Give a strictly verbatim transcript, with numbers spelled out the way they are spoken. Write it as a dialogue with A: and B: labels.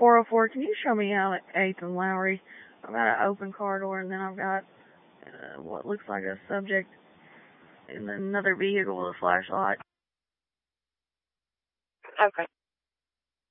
A: four oh four, can you show me out at eighth and Lowry? I've got an open car door, and then I've got uh, what looks like a subject in another vehicle with a flashlight.
B: Okay.